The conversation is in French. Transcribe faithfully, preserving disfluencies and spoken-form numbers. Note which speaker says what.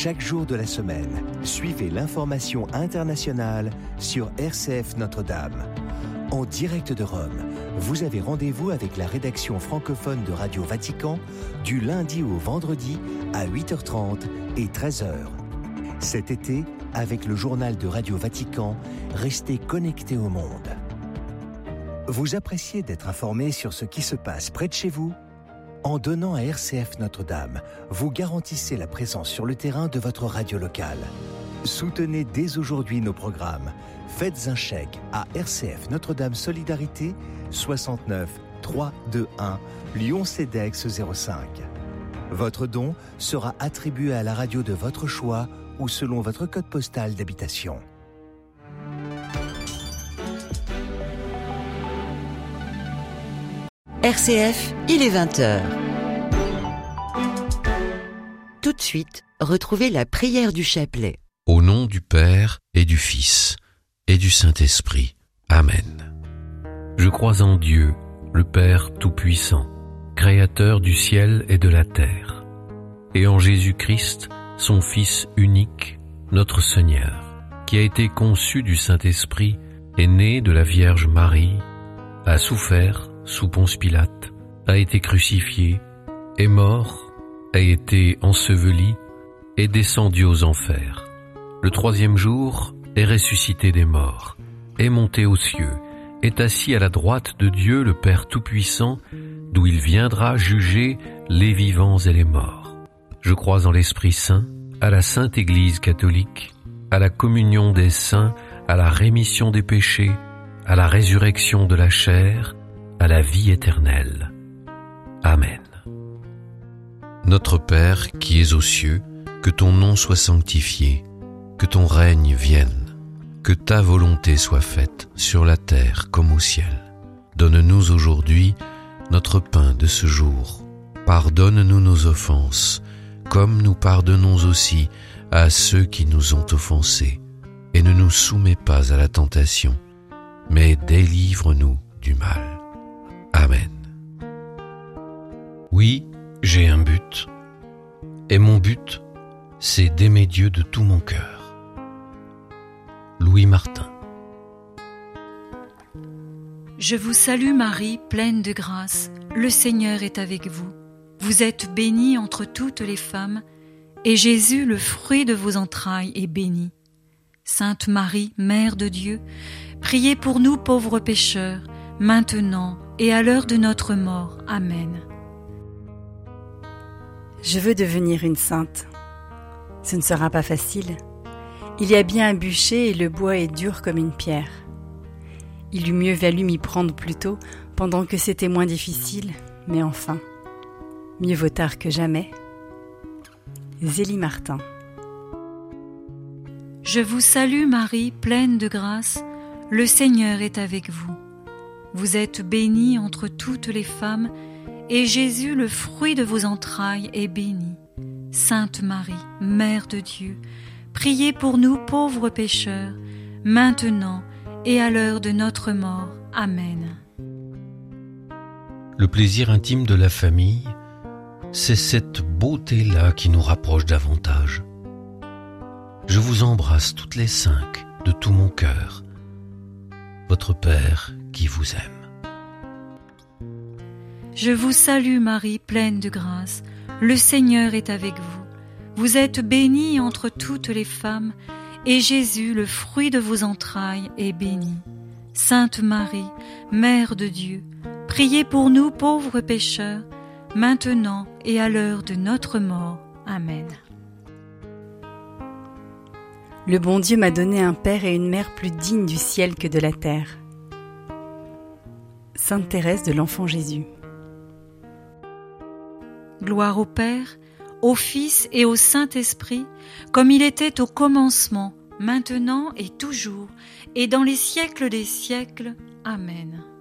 Speaker 1: Chaque jour de la semaine, suivez l'information internationale sur R C F Notre-Dame. En direct de Rome, vous avez rendez-vous avec la rédaction francophone de Radio Vatican du lundi au vendredi à huit heures trente et treize heures. Cet été, avec le journal de Radio Vatican, restez connectés au monde. Vous appréciez d'être informé sur ce qui se passe près de chez vous ? En donnant à R C F Notre-Dame, vous garantissez la présence sur le terrain de votre radio locale. Soutenez dès aujourd'hui nos programmes. Faites un chèque à R C F Notre-Dame Solidarité, soixante-neuf trois cent vingt-et-un, Lyon-Cedex zéro cinq. Votre don sera attribué à la radio de votre choix ou selon votre code postal d'habitation.
Speaker 2: R C F, il est vingt heures. Tout de suite, retrouvez la prière du chapelet.
Speaker 3: Au nom du Père et du Fils et du Saint-Esprit. Amen. Je crois en Dieu, le Père Tout-Puissant, Créateur du ciel et de la terre, et en Jésus-Christ, son Fils unique, notre Seigneur, qui a été conçu du Saint-Esprit, est né de la Vierge Marie, a souffert sous Ponce Pilate, a été crucifié, est mort, a été enseveli, est descendu aux enfers. Le troisième jour, est ressuscité des morts, est monté aux cieux, est assis à la droite de Dieu le Père Tout-Puissant, d'où il viendra juger les vivants et les morts. Je crois en l'Esprit Saint, à la Sainte Église catholique, à la communion des saints, à la rémission des péchés, à la résurrection de la chair, à la vie éternelle. Amen. Notre Père qui es aux cieux, que ton nom soit sanctifié, que ton règne vienne, que ta volonté soit faite sur la terre comme au ciel. Donne-nous aujourd'hui notre pain de ce jour. Pardonne-nous nos offenses, comme nous pardonnons aussi à ceux qui nous ont offensés. Et ne nous soumets pas à la tentation, mais délivre-nous du mal. Amen. Oui, j'ai un but, et mon but, c'est d'aimer Dieu de tout mon cœur. Louis Martin.
Speaker 4: Je vous salue Marie, pleine de grâce, le Seigneur est avec vous. Vous êtes bénie entre toutes les femmes, et Jésus, le fruit de vos entrailles, est béni. Sainte Marie, Mère de Dieu, priez pour nous pauvres pécheurs, maintenant et à l'heure de notre mort. Amen.
Speaker 5: Je veux devenir une sainte. Ce ne sera pas facile. Il y a bien un bûcher et le bois est dur comme une pierre. Il eût mieux valu m'y prendre plus tôt, pendant que c'était moins difficile, mais enfin, mieux vaut tard que jamais. Zélie Martin.
Speaker 4: Je vous salue Marie, pleine de grâce, le Seigneur est avec vous. Vous êtes bénie entre toutes les femmes, et Jésus, le fruit de vos entrailles, est béni. Sainte Marie, Mère de Dieu, priez pour nous pauvres pécheurs, maintenant et à l'heure de notre mort. Amen.
Speaker 3: Le plaisir intime de la famille, c'est cette beauté-là qui nous rapproche davantage. Je vous embrasse toutes les cinq de tout mon cœur. Votre Père qui vous aime.
Speaker 4: Je vous salue Marie, pleine de grâce, le Seigneur est avec vous. Vous êtes bénie entre toutes les femmes, et Jésus, le fruit de vos entrailles, est béni. Sainte Marie, Mère de Dieu, priez pour nous pauvres pécheurs, maintenant et à l'heure de notre mort. Amen.
Speaker 5: Le bon Dieu m'a donné un père et une mère plus dignes du ciel que de la terre. Sainte Thérèse de l'Enfant Jésus.
Speaker 4: Gloire au Père, au Fils et au Saint-Esprit, comme il était au commencement, maintenant et toujours, et dans les siècles des siècles. Amen.